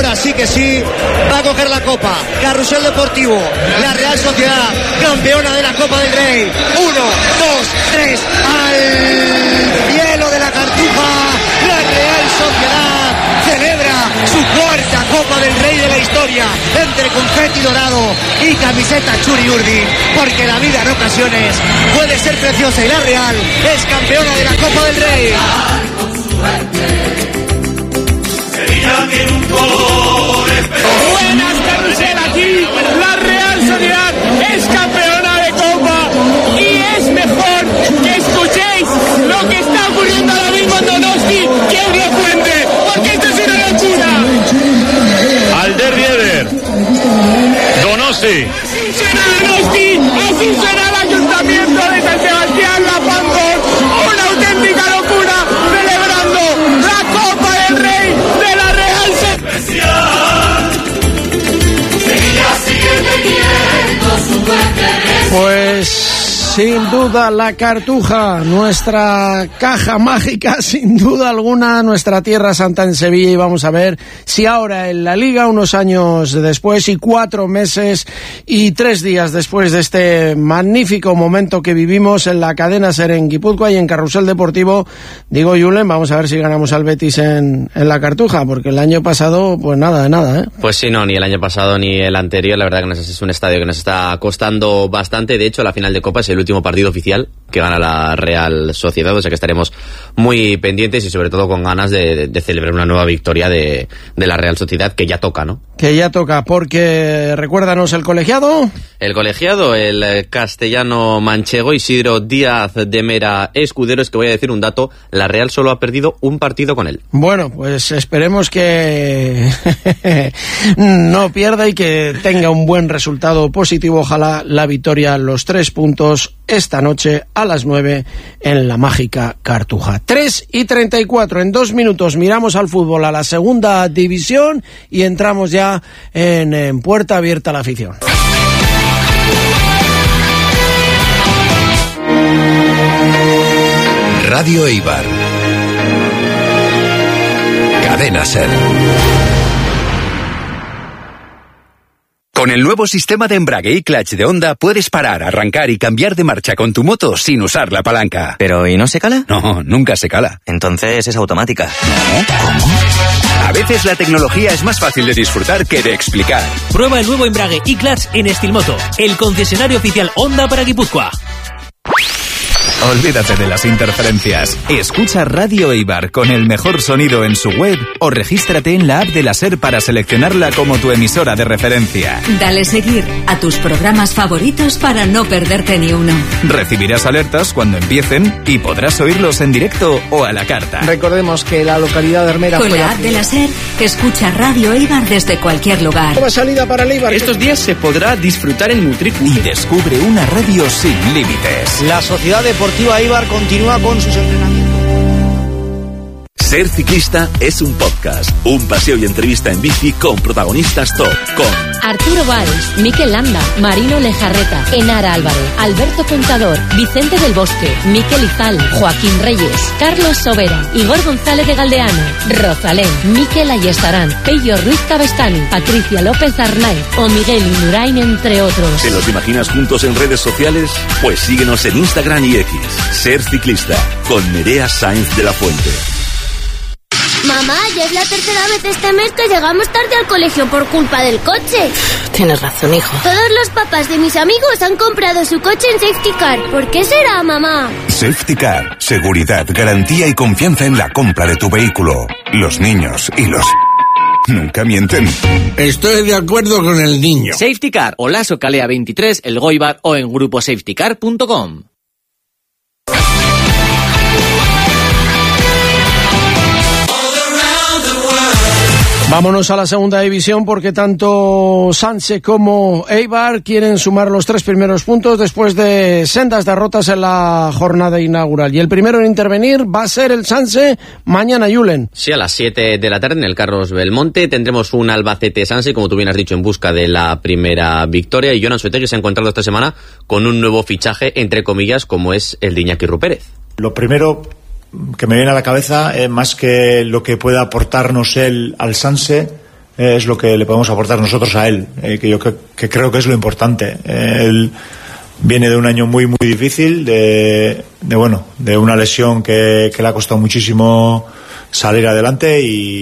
ahora sí que sí va a coger la copa. Carrusel Deportivo, la Real Sociedad, campeona de la Copa del Rey. 1, 2, 3, al cielo de la Cartuja. La Real Sociedad celebra su cuarta Copa del Rey de la historia, entre confeti dorado y camiseta Churi Urdi, porque la vida en ocasiones puede ser preciosa y la Real es campeona de la Copa del Rey. Buenas, Carrusel, aquí la Real Sociedad es campeona de Copa y es mejor que escuchéis lo que está ocurriendo ahora mismo en Donosti, que os lo cuente, porque esto es una locura. Alder Rieder, Donosti. Así suena Donosti, así suena el Ayuntamiento de San Sebastián, La Pantos, una auténtica locura, celebrando la Copa del Rey de la Real Sociedad. Sevilla sigue teniendo su buen. Pues sin duda la Cartuja, nuestra caja mágica, sin duda alguna, nuestra tierra santa en Sevilla, y vamos a ver si ahora en la Liga, unos años después y 4 meses y 3 días después de este magnífico momento que vivimos en la cadena SER en Guipúzcoa y en Carrusel Deportivo, digo, Julen, vamos a ver si ganamos al Betis en la Cartuja, porque el año pasado, pues nada de nada, ¿eh? Pues sí, no, ni el año pasado ni el anterior, la verdad que es un estadio que nos está costando bastante. De hecho, la final de Copa es el último partido oficial que gana la Real Sociedad, o sea que estaremos muy pendientes y sobre todo con ganas de celebrar una nueva victoria de la Real Sociedad, que ya toca, ¿no? Que ya toca, porque recuérdanos el colegiado. El colegiado, el castellano manchego Isidro Díaz de Mera Escudero. Es que voy a decir un dato, la Real solo ha perdido un partido con él. Bueno, pues esperemos que no pierda y que tenga un buen resultado positivo. Ojalá la victoria, los 3 puntos esta noche a las 9 en la mágica Cartuja. 3:34, en 2 minutos miramos al fútbol, a la segunda división, y entramos ya en puerta abierta a la afición. Radio Eibar. Cadena SER. Con el nuevo sistema de embrague y clutch de Honda puedes parar, arrancar y cambiar de marcha con tu moto sin usar la palanca. ¿Pero y no se cala? No, nunca se cala. Entonces es automática. ¿No? ¿Cómo? A veces la tecnología es más fácil de disfrutar que de explicar. Prueba el nuevo embrague y clutch en Estilmoto, el concesionario oficial Honda para Guipúzcoa. Olvídate de las interferencias. Escucha Radio Eibar con el mejor sonido en su web o regístrate en la app de la SER para seleccionarla como tu emisora de referencia. Dale seguir a tus programas favoritos para no perderte ni uno. Recibirás alertas cuando empiecen y podrás oírlos en directo o a la carta. Recordemos que la localidad de Hermera... Con la app de la SER, escucha Radio Eibar desde cualquier lugar. Nueva salida para el Eibar. Estos días se podrá disfrutar en Mutric y descubre una radio sin límites. La Sociedad Deportiva Eibar continúa con sus entrenamientos. Ser Ciclista es un podcast, un paseo y entrevista en bici con protagonistas top, con Arturo Valls, Mikel Landa, Marino Lejarreta, Enara Álvarez, Alberto Contador, Vicente del Bosque, Mikel Izal, Joaquín Reyes, Carlos Sobera, Igor González de Galdeano, Rosalén, Mikel Ayestarán, Pello Ruiz Cabestani, Patricia López Arnaiz o Miguel Indurain, entre otros. ¿Te los imaginas juntos en redes sociales? Pues síguenos en Instagram y X. Ser Ciclista, con Nerea Sáenz de la Fuente. Mamá, ya es la tercera vez este mes que llegamos tarde al colegio por culpa del coche. Tienes razón, hijo. Todos los papás de mis amigos han comprado su coche en Safety Car. ¿Por qué será, mamá? Safety Car. Seguridad, garantía y confianza en la compra de tu vehículo. Los niños y los... nunca mienten. Estoy de acuerdo con el niño. Safety Car, Olaso Calea 23, El Goibar o en gruposafetycar.com. Vámonos a la segunda división, porque tanto Sanse como Eibar quieren sumar los 3 primeros puntos después de sendas derrotas en la jornada inaugural. Y el primero en intervenir va a ser el Sanse mañana, Julen. Sí, a las 7 de la tarde en el Carlos Belmonte tendremos un Albacete Sanse, como tú bien has dicho, en busca de la primera victoria. Y Jonan Soetegui se ha encontrado esta semana con un nuevo fichaje, entre comillas, como es el de Iñaki Rupérez. Lo primero que me viene a la cabeza, más que lo que pueda aportarnos él al Sanse, es lo que le podemos aportar nosotros a él, que yo que creo que es lo importante. Él viene de un año muy muy difícil, de una lesión que le ha costado muchísimo salir adelante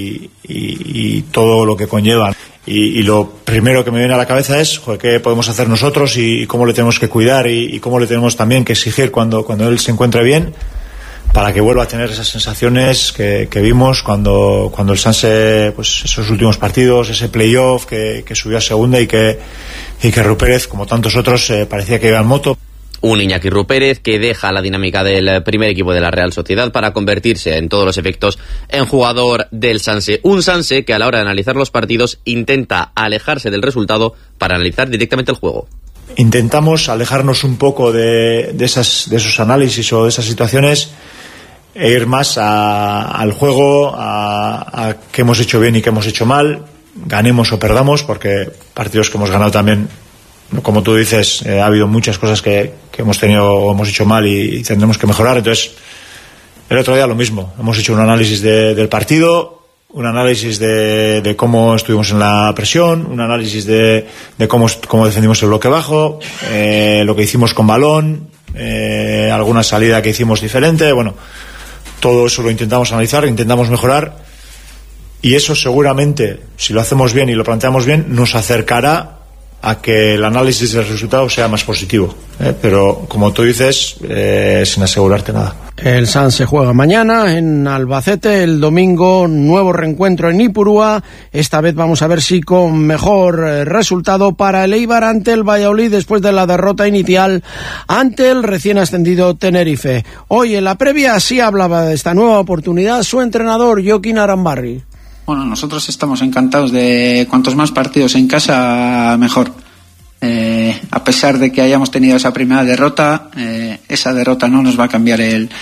y todo lo que conlleva. Y lo primero que me viene a la cabeza es qué podemos hacer nosotros y cómo le tenemos que cuidar y cómo le tenemos también que exigir cuando él se encuentre bien, para que vuelva a tener esas sensaciones que vimos cuando el Sanse, pues esos últimos partidos, ese playoff que subió a segunda y que Rupérez, como tantos otros, parecía que iba en moto. Un Iñaki Rupérez que deja la dinámica del primer equipo de la Real Sociedad para convertirse en todos los efectos en jugador del Sanse. Un Sanse que a la hora de analizar los partidos intenta alejarse del resultado para analizar directamente el juego. Intentamos alejarnos un poco de esos análisis o de esas situaciones e ir más al juego, a qué hemos hecho bien y qué hemos hecho mal, ganemos o perdamos, porque partidos que hemos ganado también, como tú dices, ha habido muchas cosas que hemos tenido o hemos hecho mal y tendremos que mejorar. Entonces, el otro día lo mismo, hemos hecho un análisis del partido, un análisis de cómo estuvimos en la presión, un análisis de cómo defendimos el bloque bajo, lo que hicimos con balón, alguna salida que hicimos diferente. Bueno, todo eso lo intentamos analizar, intentamos mejorar, y eso seguramente, si lo hacemos bien y lo planteamos bien, nos acercará a que el análisis del resultado sea más positivo, pero como tú dices, sin asegurarte nada. El Sanse juega mañana en Albacete, el domingo nuevo reencuentro en Ipurúa, esta vez vamos a ver si con mejor resultado para el Eibar ante el Valladolid después de la derrota inicial ante el recién ascendido Tenerife. Hoy en la previa sí hablaba de esta nueva oportunidad su entrenador Joaquín Arambarri. Bueno, nosotros estamos encantados de cuantos más partidos en casa, mejor. A pesar de que hayamos tenido esa primera derrota, esa derrota no nos va a cambiar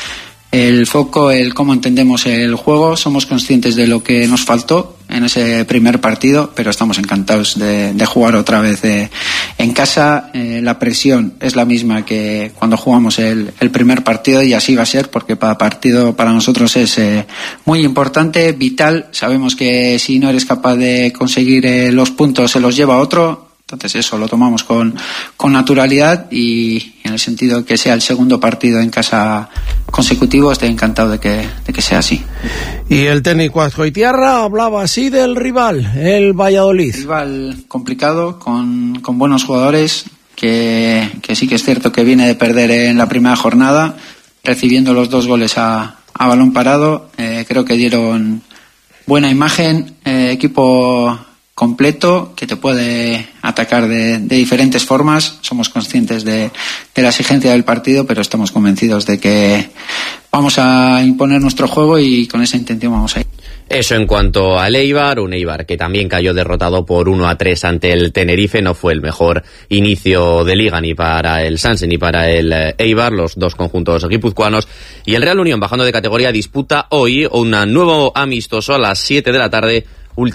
el foco, el cómo entendemos el juego. Somos conscientes de lo que nos faltó en ese primer partido, pero estamos encantados de jugar otra vez en casa. La presión es la misma que cuando jugamos el primer partido, y así va a ser, porque cada partido para nosotros es muy importante, vital. Sabemos que si no eres capaz de conseguir los puntos, se los lleva otro. Entonces eso lo tomamos con naturalidad, y en el sentido que sea el segundo partido en casa consecutivo, estoy encantado de que sea así. Y el técnico Azcoitiarra hablaba así del rival, el Valladolid. Rival complicado, con buenos jugadores, que sí que es cierto que viene de perder en la primera jornada, recibiendo los 2 goles a balón parado. Creo que dieron buena imagen, equipo completo que te puede atacar de diferentes formas. Somos conscientes de la exigencia del partido, pero estamos convencidos de que vamos a imponer nuestro juego y con esa intención vamos a ir. Eso en cuanto al Eibar, un Eibar que también cayó derrotado por 1-3 ante el Tenerife. No fue el mejor inicio de liga ni para el Sanse ni para el Eibar, los dos conjuntos guipuzcoanos. Y el Real Unión, bajando de categoría, disputa hoy un nuevo amistoso a las 7 de la tarde.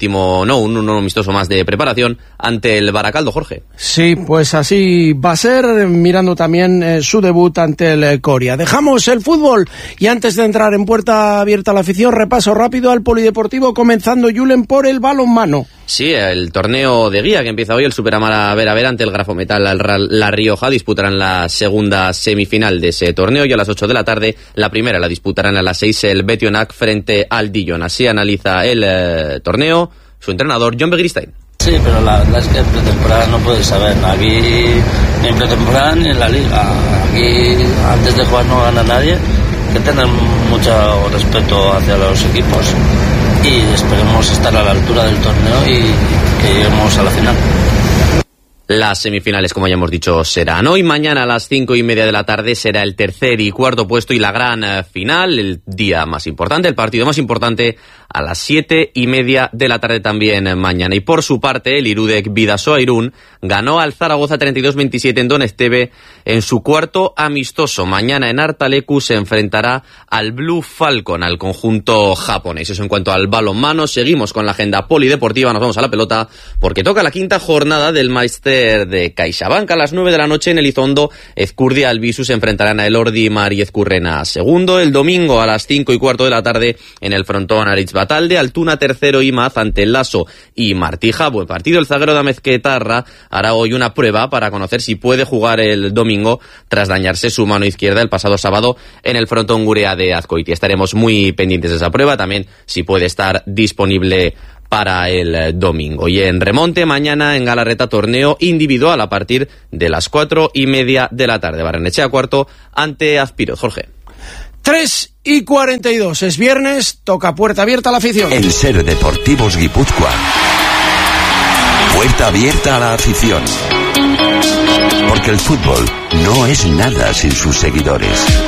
Un amistoso más de preparación ante el Baracaldo, Jorge. Sí, pues así va a ser, mirando también su debut ante el Coria. Dejamos el fútbol y antes de entrar en puerta abierta a la afición, repaso rápido al polideportivo, comenzando, Julen, por el balonmano. Sí, el torneo de guía que empieza hoy, el Superamara Vera ante el Grafometal La Rioja, disputarán la segunda semifinal de ese torneo, y a las 8 de la tarde la primera la disputarán a las 6 el Betionac frente al Dijon. Así analiza el torneo su entrenador John Begristein. Sí, pero la verdad es que en pretemporada no puedes saber. Aquí ni en pretemporada ni en la liga. Aquí antes de jugar no gana nadie. Que tengan mucho respeto hacia los equipos y esperemos estar a la altura del torneo y que lleguemos a la final. Las semifinales, como ya hemos dicho, serán hoy. Mañana a las 5:30 de la tarde será el tercer y cuarto puesto y la gran final, el día más importante, el partido más importante, a las 7:30 de la tarde también mañana. Y por su parte, el Irudek Bidasoa Irún ganó al Zaragoza 32-27 en Don Esteve en su cuarto amistoso. Mañana en Artalecu se enfrentará al Blue Falcon, al conjunto japonés. Eso en cuanto al balonmano. Seguimos con la agenda polideportiva, nos vamos a la pelota porque toca la quinta jornada del Meister de CaixaBank. A las 9 de la noche en Elizondo, Ezcurdia y Albisu se enfrentarán a Elordi Mar y Ezcurrena segundo. El domingo a las 5:15 de la tarde en el frontón Aritz Batalde, Altuna tercero y Maz ante el Lasso y Martija. Buen partido. El zaguero de Amezquetarra hará hoy una prueba para conocer si puede jugar el domingo tras dañarse su mano izquierda el pasado sábado en el frontón Gurea de Azcoitia. Estaremos muy pendientes de esa prueba, también si puede estar disponible para el domingo. Y en remonte, mañana en Galarreta, torneo individual a partir de las 4:30 de la tarde. Barrenechea cuarto ante Azpiro. Jorge. 3:42, es viernes, toca puerta abierta a la afición. En Ser Deportivos Guipúzcoa, puerta abierta a la afición. Porque el fútbol no es nada sin sus seguidores.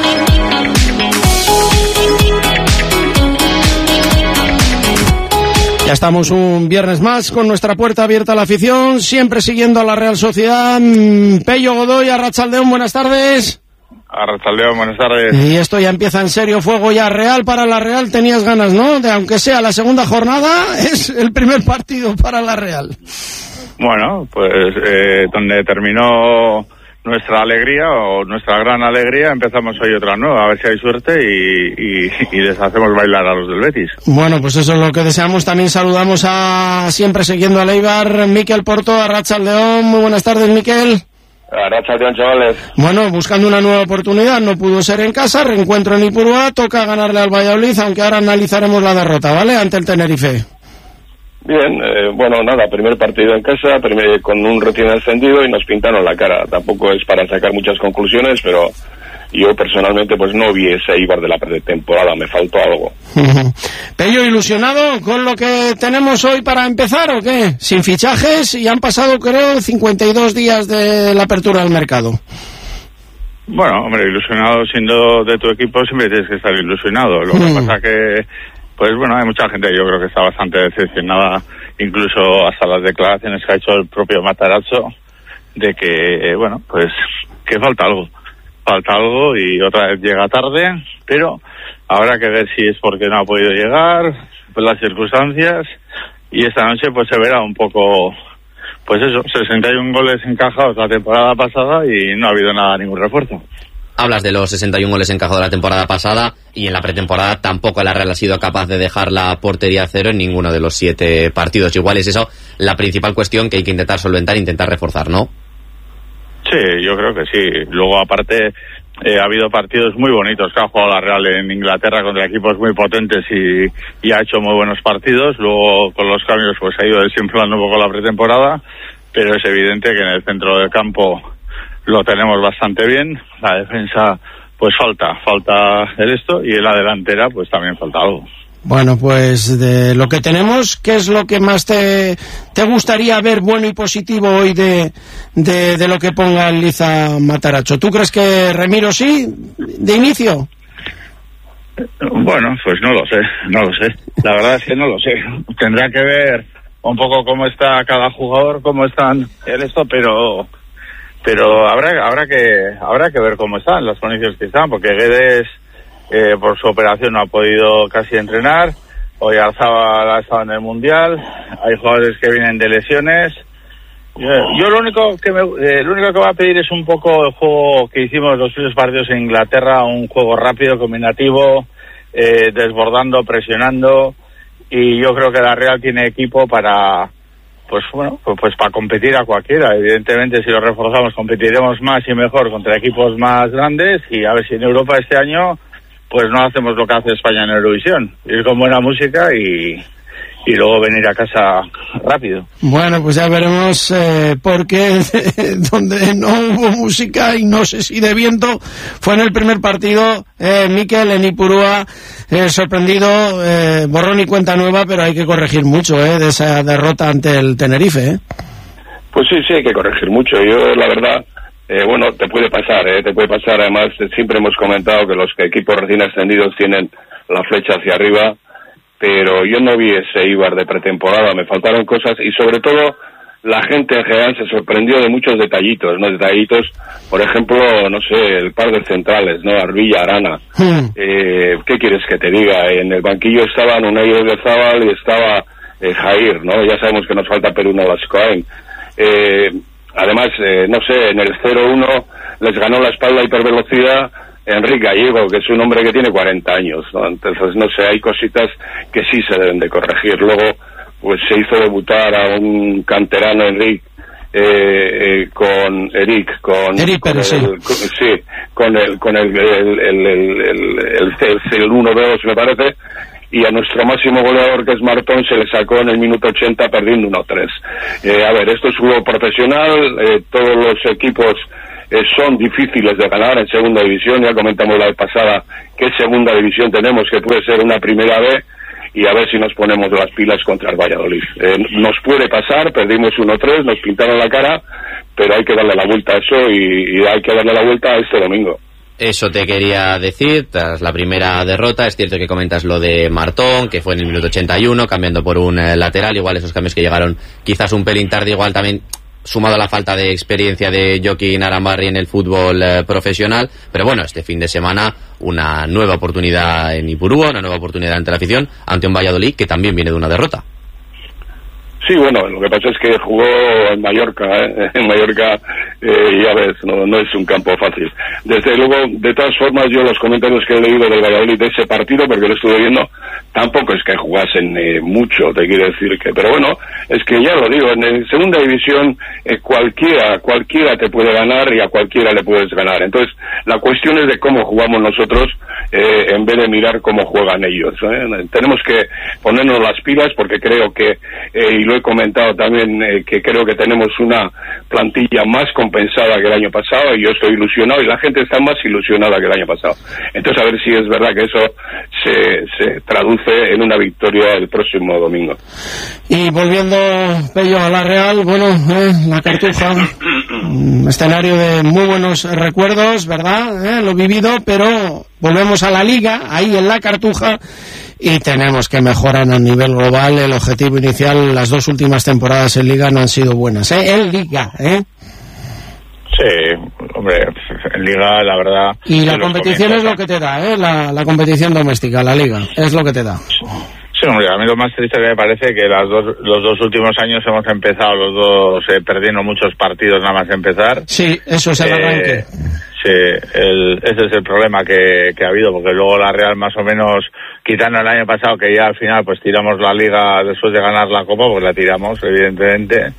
Ya estamos un viernes más con nuestra puerta abierta a la afición, siempre siguiendo a la Real Sociedad. Pello Godoy, Arratsaldeón, buenas tardes. Arratsaldeón, buenas tardes. Y esto ya empieza en serio, fuego ya real para la Real. Tenías ganas, ¿no? De aunque sea la segunda jornada, es el primer partido para la Real. Bueno, pues donde terminó nuestra alegría o nuestra gran alegría, empezamos hoy otra nueva, a ver si hay suerte y les hacemos bailar a los del Betis. Bueno, pues eso es lo que deseamos. También saludamos a, siempre siguiendo a Eibar, Miquel Porto, Arratsaldeón. Muy buenas tardes, Miquel. Arratsaldeón, chavales. Bueno, buscando una nueva oportunidad, no pudo ser en casa, reencuentro en Ipurúa, toca ganarle al Valladolid, aunque ahora analizaremos la derrota, ¿vale? Ante el Tenerife. Bien, bueno, nada, primer partido en casa, con un recién ascendido y nos pintaron la cara. Tampoco es para sacar muchas conclusiones, pero yo personalmente pues no vi ese Eibar de la pretemporada, me faltó algo. Pello, ¿ilusionado con lo que tenemos hoy para empezar o qué? Sin fichajes y han pasado, creo, 52 días de la apertura del mercado. Bueno, hombre, ilusionado siendo de tu equipo siempre tienes que estar ilusionado. Lo que pasa que pues bueno, hay mucha gente, yo creo que está bastante decepcionada, incluso hasta las declaraciones que ha hecho el propio Matarazzo, de que, bueno, pues que falta algo y otra vez llega tarde, pero habrá que ver si es porque no ha podido llegar, pues las circunstancias, y esta noche pues se verá un poco, pues eso, 61 goles encajados la temporada pasada y no ha habido ningún refuerzo. Hablas de los 61 goles encajados la temporada pasada y en la pretemporada tampoco la Real ha sido capaz de dejar la portería a cero en ninguno de los 7 partidos. Igual es eso la principal cuestión que hay que intentar solventar, intentar reforzar, ¿no? Sí, yo creo que sí. Luego, aparte, ha habido partidos muy bonitos que ha jugado la Real en Inglaterra contra equipos muy potentes y ha hecho muy buenos partidos. Luego, con los cambios, pues ha ido desinflando un poco la pretemporada, pero es evidente que en el centro del campo lo tenemos bastante bien. La defensa pues falta esto, y en la delantera pues también falta algo. Bueno, pues de lo que tenemos, ¿qué es lo que más te gustaría ver bueno y positivo hoy de lo que ponga el Liza Matarazzo? ¿Tú crees que Remiro sí, de inicio? Bueno, pues no lo sé. La verdad es que no lo sé. Tendrá que ver un poco cómo está cada jugador, cómo están pero habrá que ver cómo están las condiciones que están, porque Guedes por su operación no ha podido casi entrenar. Hoy Arzábal ha estado en el Mundial. Hay jugadores que vienen de lesiones. Yo lo único que voy a pedir es un poco el juego que hicimos los primeros partidos en Inglaterra, un juego rápido, combinativo, desbordando, presionando, y yo creo que la Real tiene equipo para para competir a cualquiera. Evidentemente, si lo reforzamos, competiremos más y mejor contra equipos más grandes, y a ver si en Europa este año pues no hacemos lo que hace España en Eurovisión, ir con buena música y luego venir a casa rápido. Bueno, pues ya veremos porque donde no hubo música, y no sé si de viento, fue en el primer partido, Miquel, en Ipurúa, sorprendido, borrón y cuenta nueva, pero hay que corregir mucho de esa derrota ante el Tenerife. Pues sí, hay que corregir mucho. Yo, la verdad, bueno, te puede pasar, además siempre hemos comentado que los equipos recién ascendidos tienen la flecha hacia arriba, pero yo no vi ese Eibar de pretemporada, me faltaron cosas, y sobre todo la gente en general se sorprendió de muchos detallitos, ¿no? Detallitos, por ejemplo, no sé, el par de centrales, ¿no? Arbilla, Arana. ¿Qué quieres que te diga? En el banquillo estaban Unai Oyarzábal y estaba Jair, ¿no? Ya sabemos que nos falta Peruna Lascoain. Además, no sé, en el 0-1 les ganó la espalda hipervelocidad Enrique Gallego, que es un hombre que tiene 40 años, ¿no? Entonces, no sé, hay cositas que sí se deben de corregir. Luego, pues se hizo debutar a un canterano, Enrique, con el 1-2, me parece, y a nuestro máximo goleador, que es Martón, se le sacó en el minuto 80 perdiendo 1-3. A ver, esto es fútbol profesional, todos los equipos son difíciles de ganar en segunda división. Ya comentamos la vez pasada qué segunda división tenemos, que puede ser una primera B, y a ver si nos ponemos las pilas contra el Valladolid. Nos puede pasar, perdimos 1-3, nos pintaron la cara, pero hay que darle la vuelta a eso, y hay que darle la vuelta a este domingo. Eso te quería decir, tras la primera derrota. Es cierto que comentas lo de Martón, que fue en el minuto 81, cambiando por un lateral. Igual esos cambios que llegaron quizás un pelín tarde, igual también sumado a la falta de experiencia de Joaquín Arambarri en el fútbol profesional. Pero bueno, este fin de semana una nueva oportunidad en Ipurúa, una nueva oportunidad ante la afición, ante un Valladolid que también viene de una derrota. Sí, bueno, lo que pasa es que jugó en Mallorca, en Mallorca, ya ves, no es un campo fácil. Desde luego, de todas formas, yo los comentarios que he leído del Valladolid de ese partido, porque lo estuve viendo, tampoco es que jugasen mucho, te quiero decir que, pero bueno, es que ya lo digo, en segunda división cualquiera te puede ganar, y a cualquiera le puedes ganar. Entonces, la cuestión es de cómo jugamos nosotros, en vez de mirar cómo juegan ellos. Tenemos que ponernos las pilas, porque creo que, y lo he comentado también, que creo que tenemos una plantilla más compensada que el año pasado, y yo estoy ilusionado, y la gente está más ilusionada que el año pasado. Entonces, a ver si es verdad que eso se traduce en una victoria el próximo domingo. Y volviendo, Pello, a la Real, bueno, la Cartuja, escenario de muy buenos recuerdos, ¿verdad? Lo vivido, pero volvemos a la Liga, ahí en la Cartuja, y tenemos que mejorar a nivel global. El objetivo inicial, las dos últimas temporadas en Liga no han sido buenas, en Liga, Sí, hombre, en Liga, la verdad... Y la competición es lo que te da, la competición doméstica, la Liga, es lo que te da. Sí, hombre, a mí lo más triste que me parece que los dos últimos años hemos empezado los dos perdiendo muchos partidos nada más empezar. Sí, eso es el arranque. Sí, ese es el problema que ha habido, porque luego la Real, más o menos, quitando el año pasado, que ya al final pues tiramos la Liga después de ganar la Copa, pues la tiramos, evidentemente,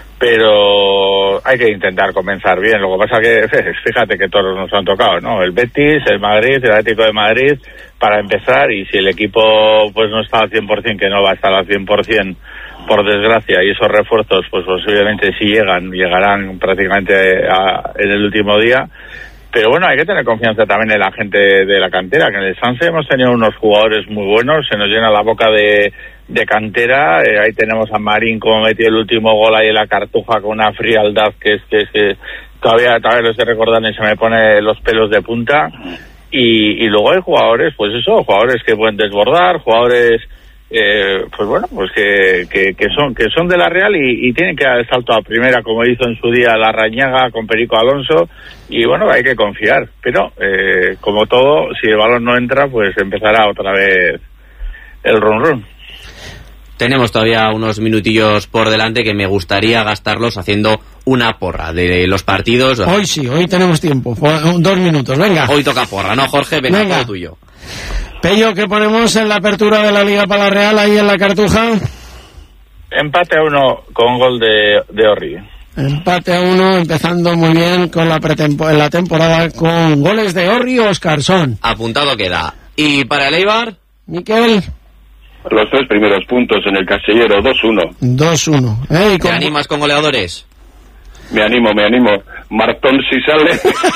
pero hay que intentar comenzar bien. Lo que pasa que, fíjate que todos nos han tocado, ¿no? El Betis, el Madrid, el Atlético de Madrid, para empezar, y si el equipo pues no está al 100%, que no va a estar al 100%, por desgracia, y esos refuerzos pues posiblemente si llegarán prácticamente en el último día. Pero bueno, hay que tener confianza también en la gente de la cantera, que en el Sanse hemos tenido unos jugadores muy buenos, se nos llena la boca de cantera. Ahí tenemos a Marín, como metió el último gol ahí en la Cartuja, con una frialdad que todavía lo estoy recordando y se me pone los pelos de punta. Y luego hay jugadores, pues eso, jugadores que pueden desbordar, jugadores pues bueno, pues que son de la Real y tienen que dar el salto a primera, como hizo en su día Larrañaga con Perico Alonso. Y bueno, hay que confiar, pero como todo, si el balón no entra, pues empezará otra vez el run. Tenemos todavía unos minutillos por delante que me gustaría gastarlos haciendo una porra de los partidos. Hoy sí, hoy tenemos tiempo, 2 minutos, venga. Hoy toca porra, ¿no, Jorge? Venga. Todo tuyo. Pello, ¿qué ponemos en la apertura de la Liga para la Real ahí en la Cartuja? Empate a 1 con gol de Orri. Empate a 1, empezando muy bien con en la temporada con goles de Orri y Óscarson. Apuntado queda. ¿Y para el Eibar? Miquel. Los 3 primeros puntos en el casillero, 2-1. 2-1. ¿Te animas con goleadores? Me animo. Martón si sale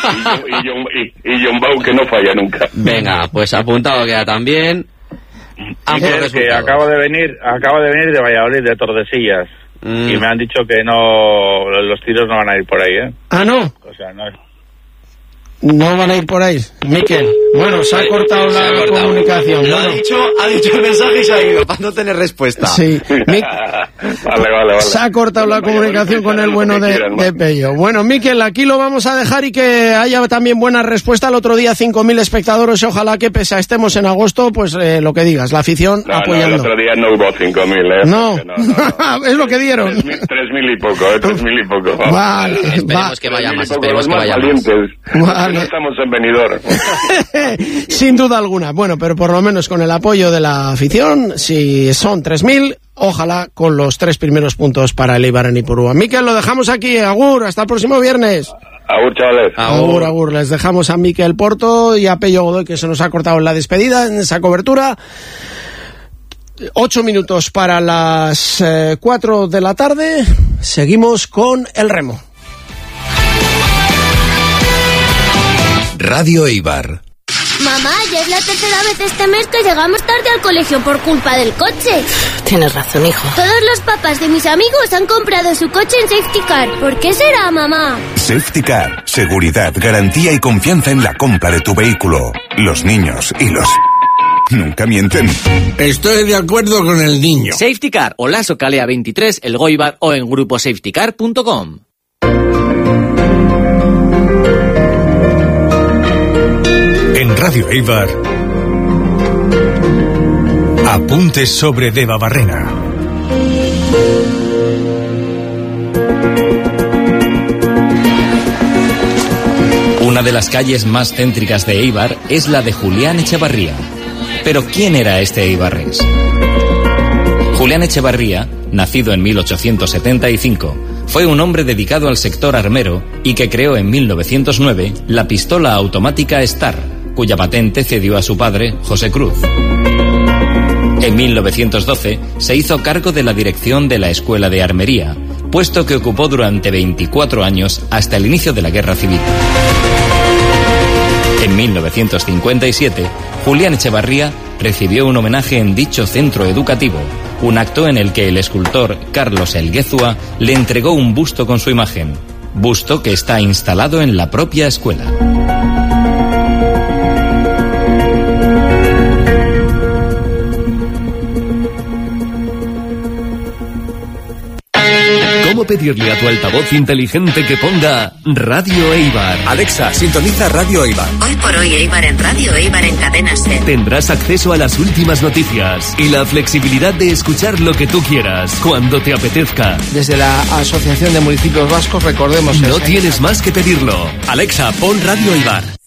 y John Bau, que no falla nunca. Venga, pues apuntado queda también. Que acabo de venir de Valladolid, de Tordesillas, y me han dicho que no, los tiros no van a ir por ahí, ¿Ah, no? O sea, no van a ir por ahí, Miquel. Bueno, se ha cortado la comunicación. Lo ha dicho el mensaje y se ha ido para no tener respuesta. Sí. Vale. Se ha cortado la comunicación con el bueno de Pello. Bueno, Miquel, aquí lo vamos a dejar y que haya también buena respuesta. El otro día 5.000 espectadores, ojalá que pese a estemos en agosto, pues lo que digas, la afición apoyando. No, el otro día no hubo 5.000, No. Es lo que dieron. 3.000 y poco, 3.000 y poco. Vale, esperemos que vaya más, esperemos que vaya valientes. Vale. No estamos en Benidorm. Sin duda alguna. Bueno, pero por lo menos con el apoyo de la afición, si son 3.000, ojalá con los 3 primeros puntos para el Eibar en Ipurúa. Miquel, lo dejamos aquí. Agur, hasta el próximo viernes. Agur, chavales. Agur. Les dejamos a Miquel Porto y a Pello Godoy, que se nos ha cortado en la despedida, en esa cobertura. 8 minutos para las 4 de la tarde. Seguimos con el remo. Radio Eibar. Mamá, ya es la tercera vez este mes que llegamos tarde al colegio por culpa del coche. Tienes razón, hijo. Todos los papás de mis amigos han comprado su coche en Safety Car. ¿Por qué será, mamá? Safety Car. Seguridad, garantía y confianza en la compra de tu vehículo. Los niños y los... nunca mienten. Estoy de acuerdo con el niño. Safety Car, Olaso Calea 23, El Goibar o en gruposafetycar.com. En Radio Eibar, apuntes sobre Debabarrena. Una de las calles más céntricas de Eibar es la de Julián Echevarría. Pero ¿quién era este eibarrés? Julián Echevarría, nacido en 1875, fue un hombre dedicado al sector armero y que creó en 1909 la pistola automática Star, cuya patente cedió a su padre, José Cruz. En 1912 se hizo cargo de la dirección de la Escuela de Armería, puesto que ocupó durante 24 años hasta el inicio de la Guerra Civil. En 1957, Julián Echevarría recibió un homenaje en dicho centro educativo, un acto en el que el escultor Carlos Elguezua le entregó un busto con su imagen, busto que está instalado en la propia escuela. ¿Cómo pedirle a tu altavoz inteligente que ponga Radio Eibar? Alexa, sintoniza Radio Eibar. Hoy por hoy Eibar en Radio Eibar en Cadena SER. Tendrás acceso a las últimas noticias y la flexibilidad de escuchar lo que tú quieras, cuando te apetezca. Desde la Asociación de Municipios Vascos, recordemos... No tienes más que pedirlo. Alexa, pon Radio Eibar.